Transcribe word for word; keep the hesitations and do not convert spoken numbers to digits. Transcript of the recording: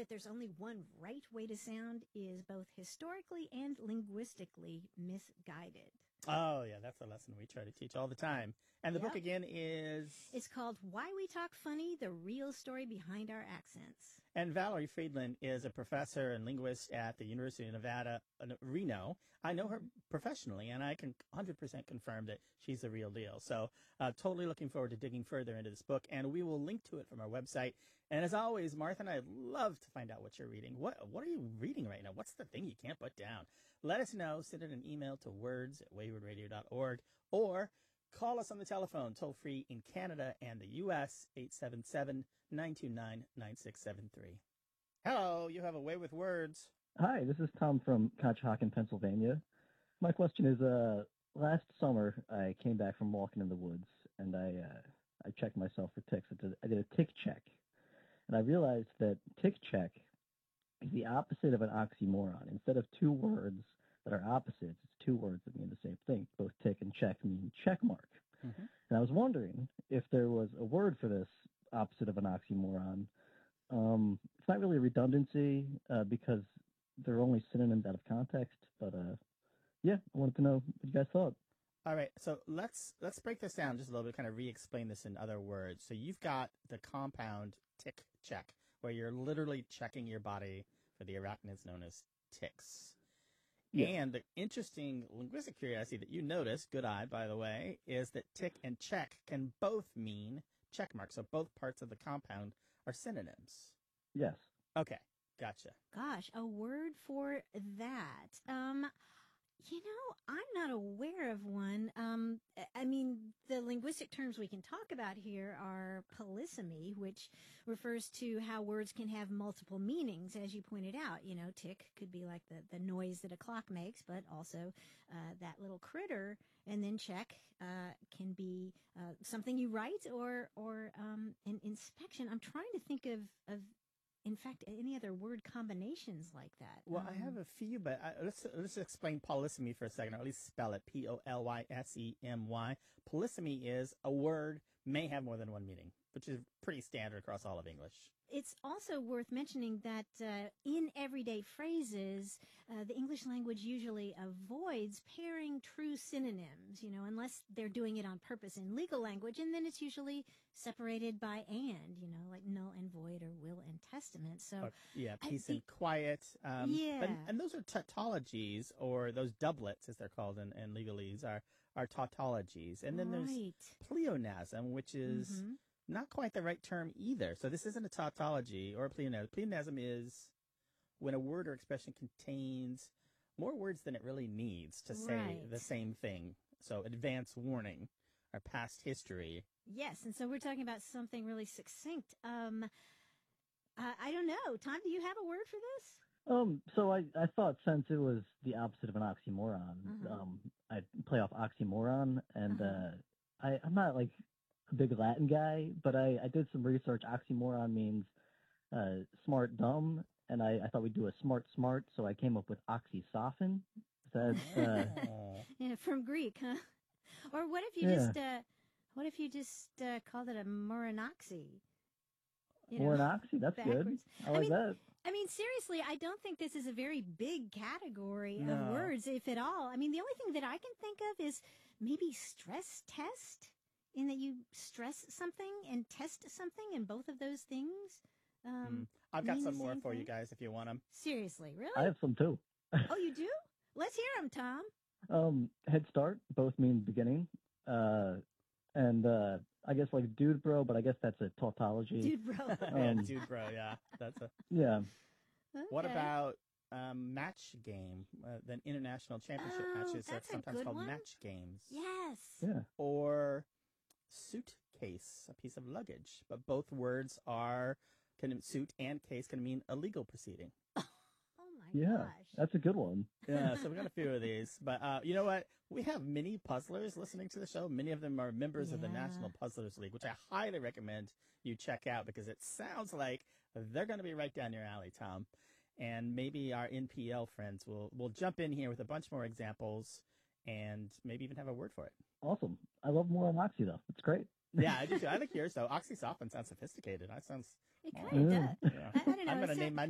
that there's only one right way to sound is both historically and linguistically misguided. Oh, yeah, that's a lesson we try to teach all the time. And the Yep. book again is... It's called Why We Talk Funny, The Real Story Behind Our Accents. And Valerie Friedland is a professor and linguist at the University of Nevada, uh, Reno. I know her professionally, and I can one hundred percent confirm that she's the real deal. So uh, totally looking forward to digging further into this book, and we will link to it from our website. And as always, Martha and I love to find out what you're reading. What What are you reading right now? What's the thing you can't put down? Let us know. Send it an email to words at wayward radio dot org or call us on the telephone, toll-free in Canada and the U S, eight seven seven, nine two nine, nine six seven three. Hello, you have a way with words. Hi, this is Tom from Conshohocken, Pennsylvania. My question is, uh, last summer I came back from walking in the woods, and I uh, I checked myself for ticks. I did, I did a tick check, and I realized that tick check is the opposite of an oxymoron. Instead of two words that are opposites, it's two words that mean the same thing. Both tick and check mean check mark. Mm-hmm. And I was wondering if there was a word for this opposite of an oxymoron. Um, it's not really a redundancy uh, because they're only synonyms out of context. But uh, yeah, I wanted to know what you guys thought. All right, so let's let's break this down just a little bit, kind of re-explain this in other words. So you've got the compound tick check, where you're literally checking your body for the arachnids known as ticks. Yeah. And the interesting linguistic curiosity that you noticed, good eye, by the way, is that tick and check can both mean check marks. So both parts of the compound are synonyms. Yes. Okay, gotcha. Gosh, a word for that. Um, you know, I'm not aware of one. Um, I mean, the linguistic terms we can talk about here are polysemy, which refers to how words can have multiple meanings, as you pointed out. You know, tick could be like the, the noise that a clock makes, but also uh, that little critter. And then check uh, can be uh, something you write or or um, an inspection. I'm trying to think of, of in fact, any other word combinations like that? Well, um, I have a few, but I, let's let's explain polysemy for a second, or at least spell it, P O L Y S E M Y. Polysemy is a word may have more than one meaning, which is pretty standard across all of English. It's also worth mentioning that uh, in everyday phrases, uh, the English language usually avoids pairing true synonyms, you know, unless they're doing it on purpose in legal language, and then it's usually separated by and, you know, like null and void or will and testament. So, or, yeah, peace I, and quiet. Um, yeah. But, and those are tautologies, or those doublets, as they're called in, in legalese, are, are tautologies. And then right. there's pleonasm, which is... Mm-hmm. not quite the right term either. So this isn't a tautology or a pleonasm. Pleonasm is when a word or expression contains more words than it really needs to say right. the same thing. So advance warning or past history. Yes, and so we're talking about something really succinct. Um, uh, I don't know. Tom, do you have a word for this? Um, so I, I thought since it was the opposite of an oxymoron, uh-huh. um, I'd play off oxymoron, and uh-huh. uh, I, I'm not like a big Latin guy, but I, I did some research. Oxymoron means uh, smart dumb, and I, I thought we'd do a smart smart, so I came up with oxysophen. Is that, uh... yeah, from Greek, huh? Or what if you yeah. just uh, what if you just uh, called it a moranoxy? You know, moranoxy, that's backwards. Good. I like I mean, that. I mean, seriously, I don't think this is a very big category no. of words, if at all. I mean, the only thing that I can think of is maybe stress test. In that you stress something and test something, and both of those things. Um, mm. I've got some more for thing? you guys if you want them. Seriously, really? I have some too. Oh, you do? Let's hear them, Tom. Um, head start both mean beginning, uh, and uh, I guess like dude bro, but I guess that's a tautology. Dude bro. um, yeah, dude bro. Yeah, that's a. Yeah. Okay. What about um, match game? Uh, then international championship oh, matches are sometimes called one. match games. Yes. Yeah. Or suitcase, a piece of luggage, but both words are can suit and case can mean a legal proceeding. Oh my yeah, gosh, that's a good one. Yeah, so we got a few of these, but uh, you know what? We have many puzzlers listening to the show. Many of them are members yeah. of the National Puzzlers League, which I highly recommend you check out because it sounds like they're going to be right down your alley, Tom. And maybe our N P L friends will will jump in here with a bunch more examples and maybe even have a word for it. Awesome. I love more on Oxy, though. It's great. Yeah, I do too. I like yours, though. Oxysophen sounds sophisticated. That sounds... It kind of does. Yeah. I, I don't know. I'm going to name my